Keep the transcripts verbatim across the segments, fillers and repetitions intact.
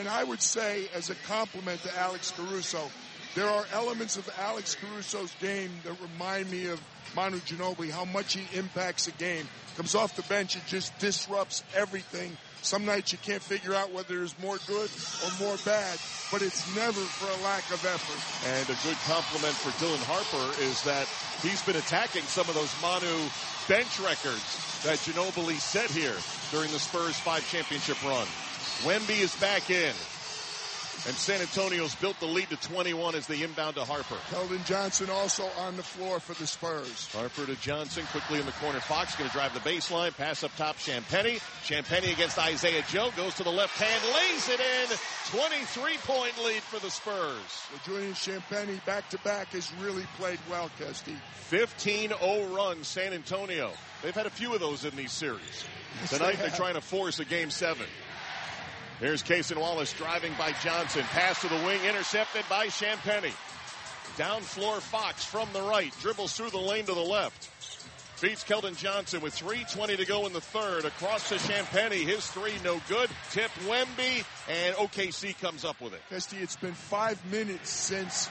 and I would say, as a compliment to Alex Caruso, there are elements of Alex Caruso's game that remind me of Manu Ginobili, how much he impacts a game. Comes off the bench, it just disrupts everything. Some nights you can't figure out whether there's more good or more bad, but it's never for a lack of effort. And a good compliment for Dylan Harper is that he's been attacking some of those Manu bench records that Ginobili set here during the Spurs five championship run. Wemby is back in. And San Antonio's built the lead to twenty-one as they inbound to Harper. Keldon Johnson also on the floor for the Spurs. Harper to Johnson, quickly in the corner. Fox going to drive the baseline, pass up top Champagnie. Champagnie against Isaiah Joe, goes to the left hand, lays it in. twenty-three point lead for the Spurs. Well, Julian Champagnie back-to-back has really played well, Kesty. fifteen oh run, San Antonio. They've had a few of those in these series. Tonight they're trying to force a game seven. Here's Cason Wallace driving by Johnson. Pass to the wing, intercepted by Champagnie. Down floor Fox from the right. Dribbles through the lane to the left. Beats Keldon Johnson with three twenty to go in the third. Across to Champagnie. His three no good. Tip Wemby, and O K C comes up with it. Kesty, it's been five minutes since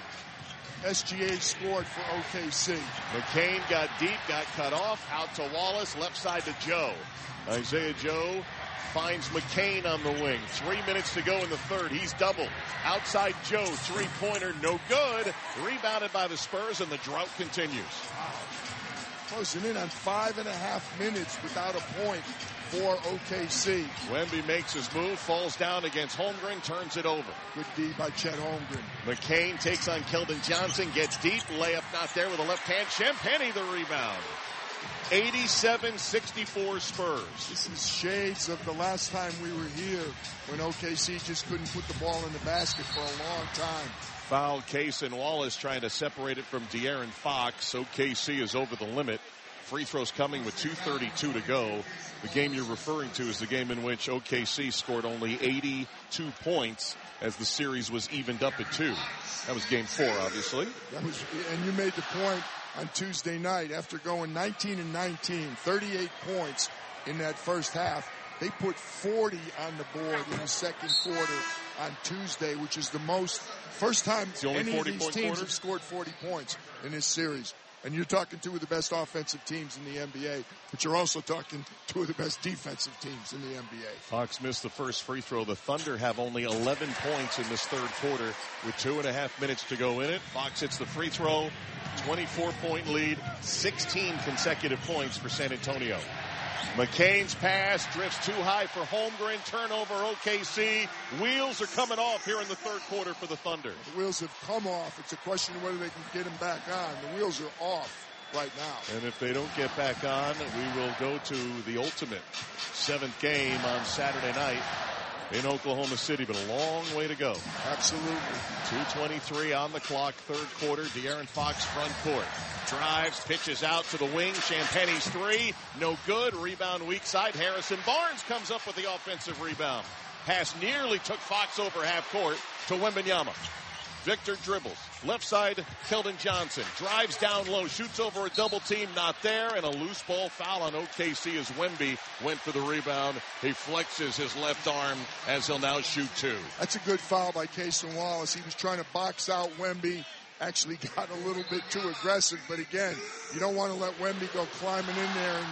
S G A scored for O K C. McCain got deep, got cut off. Out to Wallace, left side to Joe. Isaiah Joe finds McCain on the wing. Three minutes to go in the third. He's doubled. Outside Joe, three-pointer, no good. Rebounded by the Spurs, and the drought continues. Wow. Closing in on five and a half minutes without a point for O K C. Wemby makes his move, falls down against Holmgren, turns it over. Good D by Chet Holmgren. McCain takes on Keldon Johnson, gets deep, layup not there with a left hand. Champagnie the rebound. eighty-seven sixty-four Spurs. This is shades of the last time we were here when O K C just couldn't put the ball in the basket for a long time. Foul Cason Wallace trying to separate it from De'Aaron Fox. O K C is over the limit. Free throws coming with two thirty-two to go. The game you're referring to is the game in which O K C scored only eighty-two points as the series was evened up at two. That was game four, obviously. That was, and you made the point on Tuesday night after going nineteen and nineteen, thirty-eight points in that first half. They put forty on the board in the second quarter on Tuesday, which is the most, first time any of these teams quarter? have scored forty points in this series. And you're talking two of the best offensive teams in the N B A, but you're also talking two of the best defensive teams in the N B A. Fox missed the first free throw. The Thunder have only eleven points in this third quarter with two and a half minutes to go in it. Fox hits the free throw, twenty-four point lead, sixteen consecutive points for San Antonio. McCain's pass drifts too high for Holmgren. Turnover O K C. Wheels are coming off here in the third quarter for the Thunder. The wheels have come off. It's a question of whether they can get them back on. The wheels are off right now. And if they don't get back on, we will go to the ultimate seventh game on Saturday night in Oklahoma City, but a long way to go. Absolutely. two twenty-three on the clock, third quarter. De'Aaron Fox front court. Drives, pitches out to the wing. Champagnie's three, no good. Rebound weak side. Harrison Barnes comes up with the offensive rebound. Pass nearly took Fox over half court to Wembanyama. Victor dribbles. Left side, Keldon Johnson. Drives down low, shoots over a double team, not there. And a loose ball foul on O K C as Wemby went for the rebound. He flexes his left arm as he'll now shoot two. That's a good foul by Cason Wallace. He was trying to box out Wemby. Actually got a little bit too aggressive. But again, you don't want to let Wemby go climbing in there and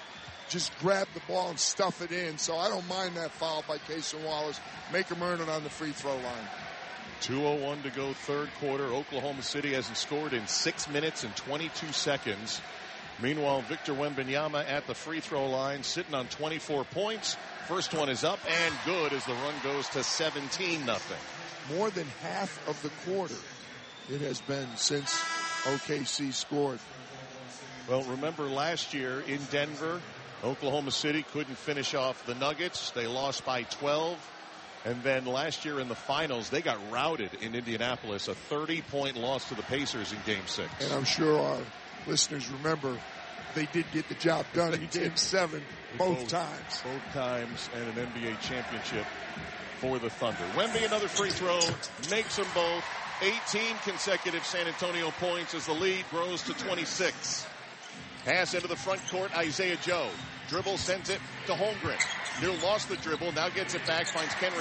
just grab the ball and stuff it in. So I don't mind that foul by Cason Wallace. Make him earn it on the free throw line. two oh one to go third quarter. Oklahoma City hasn't scored in six minutes and twenty-two seconds. Meanwhile, Victor Wembanyama at the free throw line sitting on twenty-four points. First one is up and good as the run goes to seventeen nothing. More than half of the quarter it has been since O K C scored. Well, remember last year in Denver, Oklahoma City couldn't finish off the Nuggets. They lost by twelve. And then last year in the finals, they got routed in Indianapolis, a thirty point loss to the Pacers in game six. And I'm sure our listeners remember they did get the job done in game seven both, both times. Both times, and an N B A championship for the Thunder. Wemby another free throw, makes them both. eighteen consecutive San Antonio points as the lead grows to twenty-six. Pass into the front court, Isaiah Joe. Dribble, sends it to Holmgren. Neal lost the dribble, now gets it back, finds Kenrich